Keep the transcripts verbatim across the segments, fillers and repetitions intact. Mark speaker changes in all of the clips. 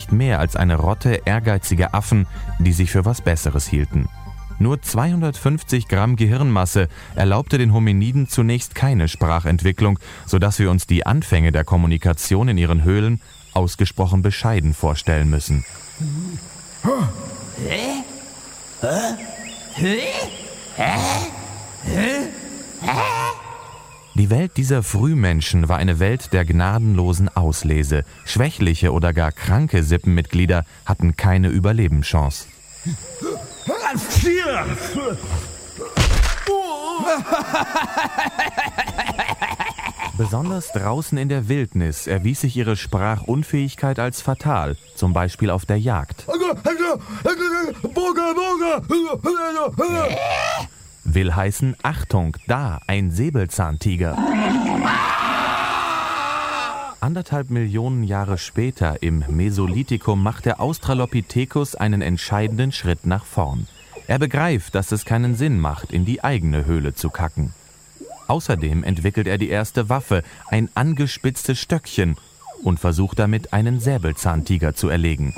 Speaker 1: nicht mehr als eine Rotte ehrgeiziger Affen, die sich für was Besseres hielten. Nur zweihundertfünfzig Gramm Gehirnmasse erlaubte den Hominiden zunächst keine Sprachentwicklung, sodass wir uns die Anfänge der Kommunikation in ihren Höhlen ausgesprochen bescheiden vorstellen müssen. Die Welt dieser Frühmenschen war eine Welt der gnadenlosen Auslese. Schwächliche oder gar kranke Sippenmitglieder hatten keine Überlebenschance. Besonders draußen in der Wildnis erwies sich ihre Sprachunfähigkeit als fatal, zum Beispiel auf der Jagd. Will heißen, Achtung, da, ein Säbelzahntiger. Anderthalb Millionen Jahre später, im Mesolithikum, macht der Australopithecus einen entscheidenden Schritt nach vorn. Er begreift, dass es keinen Sinn macht, in die eigene Höhle zu kacken. Außerdem entwickelt er die erste Waffe, ein angespitztes Stöckchen, und versucht damit, einen Säbelzahntiger zu erlegen.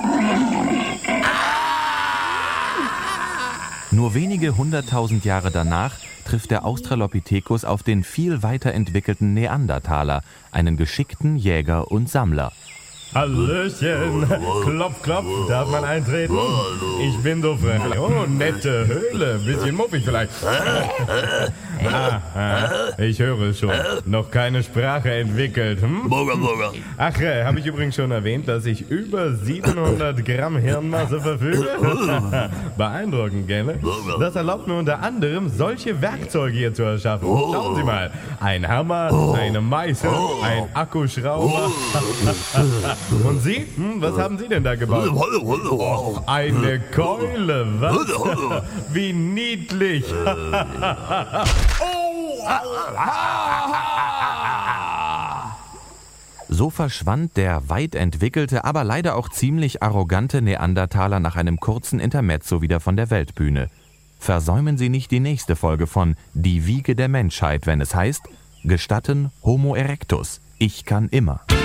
Speaker 1: Nur wenige hunderttausend Jahre danach trifft der Australopithecus auf den viel weiterentwickelten Neandertaler, einen geschickten Jäger und Sammler.
Speaker 2: Hallöchen, klopf, klopf, darf man eintreten? Ich bin so frei. Oh, nette Höhle, bisschen muffig vielleicht. Ah, ah, ich höre es schon, noch keine Sprache entwickelt. Hm? Ach, äh, habe ich übrigens schon erwähnt, dass ich über siebenhundert Gramm Hirnmasse verfüge? Beeindruckend, gell? Das erlaubt mir unter anderem, solche Werkzeuge hier zu erschaffen. Schauen Sie mal, ein Hammer, eine Meißel, ein Akkuschrauber. Und Sie? Hm, was haben Sie denn da gebaut? Och, eine Keule, was? Wie niedlich.
Speaker 1: So verschwand der weit entwickelte, aber leider auch ziemlich arrogante Neandertaler nach einem kurzen Intermezzo wieder von der Weltbühne. Versäumen Sie nicht die nächste Folge von Die Wiege der Menschheit, wenn es heißt, gestatten Homo erectus, ich kann immer.